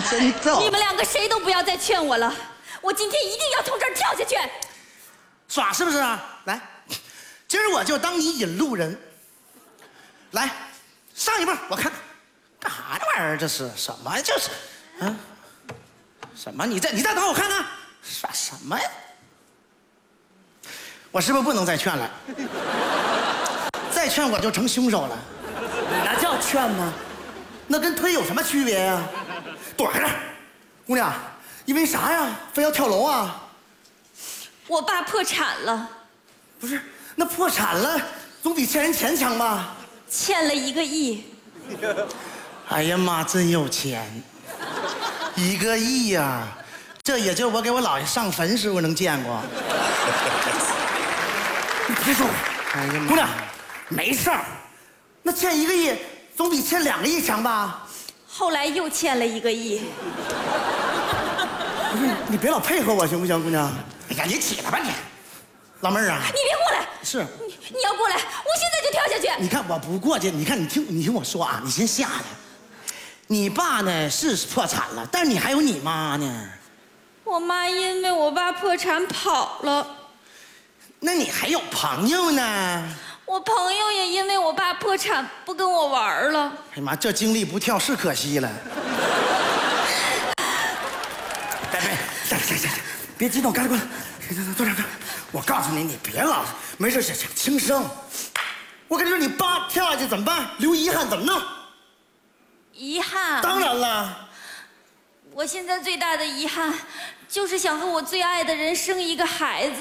真逗！ 你们两个谁都不要再劝我了，我今天一定要从这儿跳下去。 耍是不是啊？来，今儿我就当你引路人。来，上一步，我看看，干啥这玩意儿？这是什么？就是，啊，什么？你再等我看看，耍什么呀？我是不是不能再劝了？再劝我就成凶手了。你那叫劝吗？那跟推有什么区别呀？躲开这儿，姑娘，因为啥呀？非要跳楼啊？ 我爸破产了。 不是，那破产了总比欠人钱强吧？ 欠了1个亿。 哎呀妈，真有钱！1个亿呀，这也就我给我姥爷上坟时候能见过。你别说，哎呀妈，姑娘，没事儿，那欠1个亿总比欠2个亿强吧？ 后来又欠了1个亿。 不是，你别老配合我行不行，姑娘？哎呀，你起来吧你，老妹儿啊！ 你别过来！ 是， 你要过来，我现在就跳下去。 你看我不过去，你看你听我说啊，你先下来。你爸呢是破产了，但是你还有你妈呢。 我妈因为我爸破产跑了。 那你还有朋友呢？ 我朋友也因为我爸破产不跟我玩了。 哎呀妈，这精力不跳是可惜了。行，别激动，赶紧过来，坐这。我告诉你，你别老没事轻声。我跟你说，你爸跳下去怎么办？留遗憾怎么弄？ 遗憾？ 当然了， 我现在最大的遗憾就是想和我最爱的人生一个孩子。